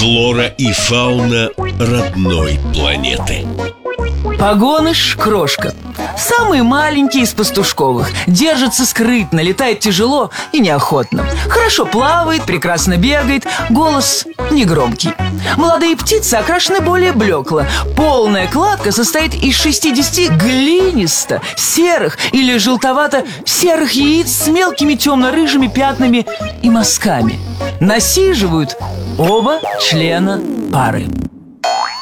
Флора и фауна родной планеты. Погоныш крошка. Самый маленький из пастушковых. Держится скрытно, летает тяжело и неохотно. Хорошо плавает, прекрасно бегает. Голос негромкий. Молодые птицы окрашены более блекло. Полная кладка состоит из 60 глинисто-серых или желтовато-серых яиц с мелкими темно-рыжими пятнами и мазками. Насиживают оба члена пары.